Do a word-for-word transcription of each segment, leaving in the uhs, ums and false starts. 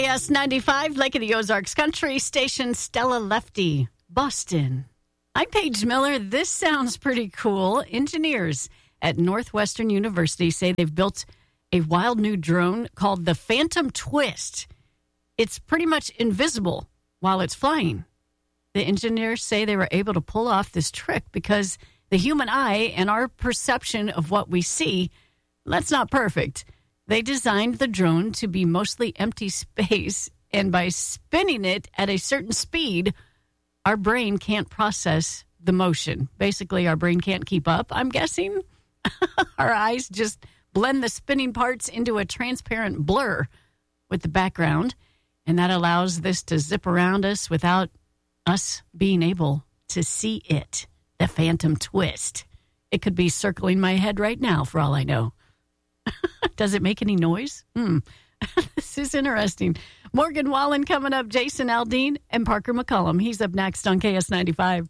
S ninety-five, Lake of the Ozarks Country Station, Stella Lefty, Boston. I'm Paige Miller. This sounds pretty cool. Engineers at Northwestern University say they've built a wild new drone called the Phantom Twist. It's pretty much invisible while it's flying. The engineers say they were able to pull off this trick because the human eye and our perception of what we see, that's not perfect. They designed the drone to be mostly empty space, and by spinning it at a certain speed, our brain can't process the motion. Basically, our brain can't keep up, I'm guessing. Our eyes just blend the spinning parts into a transparent blur with the background, and that allows this to zip around us without us being able to see it. The Phantom Twist. It could be circling my head right now, for all I know. Does it make any noise? Hmm. This is interesting. Morgan Wallen coming up, Jason Aldean, and Parker McCollum. He's up next on K S ninety-five.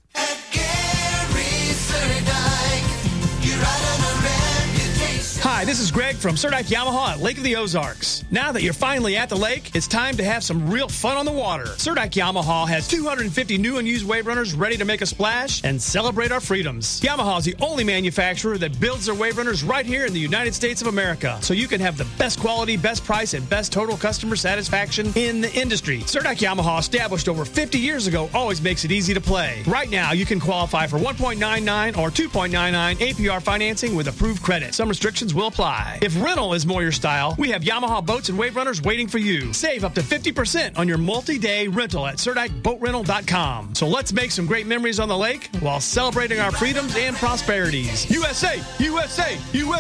Hi, this is Greg from Surdyke Yamaha at Lake of the Ozarks. Now that you're finally at the lake, it's time to have some real fun on the water. Surdyke Yamaha has two hundred fifty new and used wave runners ready to make a splash and celebrate our freedoms. Yamaha is the only manufacturer that builds their wave runners right here in the United States of America, so you can have the best quality, best price, and best total customer satisfaction in the industry. Surdyke Yamaha, established over fifty years ago, always makes it easy to play. Right now, you can qualify for one point nine nine or two point nine nine A P R financing with approved credit. Some restrictions will apply. If rental is more your style, we have Yamaha boats and wave runners waiting for you. Save up to fifty percent on your multi-day rental at Surdyke Boat Rental dot com. So let's make some great memories on the lake while celebrating our freedoms and prosperities. U S A! U S A! U S A!